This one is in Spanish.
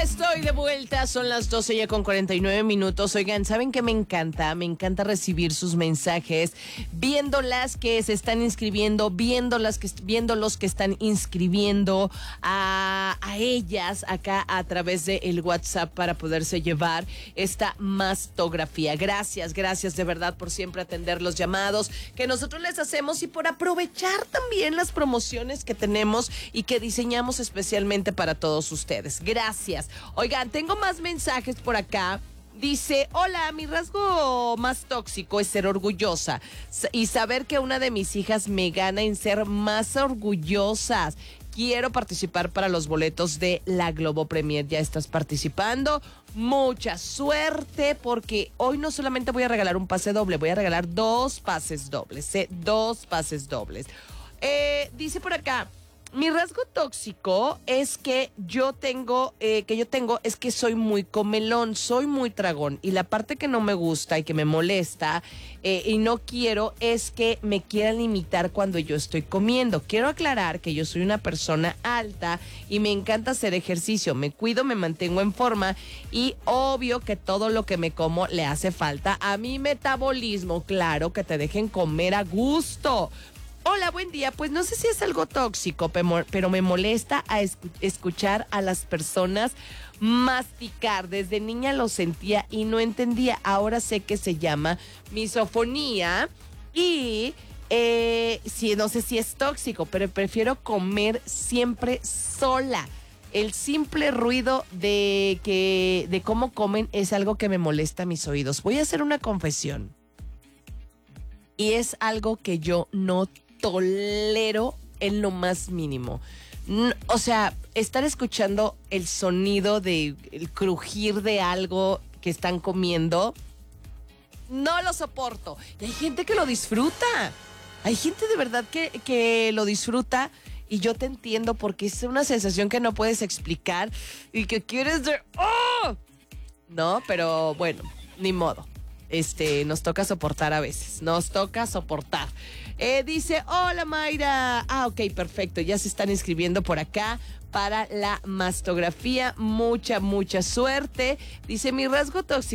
Estoy de vuelta, son las 12 ya con 49 minutos. Oigan, ¿saben qué me encanta? Me encanta recibir sus mensajes, viendo las que se están inscribiendo, viendo los que están inscribiendo a ellas acá a través del WhatsApp para poderse llevar esta mastografía. Gracias de verdad por siempre atender los llamados que nosotros les hacemos y por aprovechar también las promociones que tenemos y que diseñamos especialmente para todos ustedes. Gracias. Oigan, tengo más mensajes por acá. Dice, hola, mi rasgo más tóxico es ser orgullosa y saber que una de mis hijas me gana en ser más orgullosas. Quiero participar para los boletos de la Globo Premier. ¿Ya estás participando? Mucha suerte, porque hoy no solamente voy a regalar un pase doble, voy a regalar 2 pases dobles, 2 pases dobles. Dice por acá, mi rasgo tóxico es que yo tengo es que soy muy comelón, soy muy tragón, y la parte que no me gusta y que me molesta y no quiero es que me quieran limitar cuando yo estoy comiendo. Quiero aclarar que yo soy una persona alta y me encanta hacer ejercicio, me cuido, me mantengo en forma y obvio que todo lo que me como le hace falta a mi metabolismo. Claro, que te dejen comer a gusto. Hola, buen día. Pues no sé si es algo tóxico, pero me molesta escuchar a las personas masticar. Desde niña lo sentía y no entendía. Ahora sé que se llama misofonía y sí, no sé si es tóxico, pero prefiero comer siempre sola. El simple ruido de cómo comen es algo que me molesta a mis oídos. Voy a hacer una confesión. Y es algo que yo no tolero en lo más mínimo. O sea, estar escuchando el sonido el crujir de algo que están comiendo, no lo soporto. Y hay gente que lo disfruta. Hay gente de verdad que lo disfruta. Y yo te entiendo, porque es una sensación que no puedes explicar y que quieres de... ¡Oh! No, pero bueno, ni modo. Nos toca soportar a veces. Nos toca soportar. Dice, hola Mayra. Ok, perfecto. Ya se están inscribiendo por acá para la mastografía. Mucha suerte. Dice, mi rasgo tóxico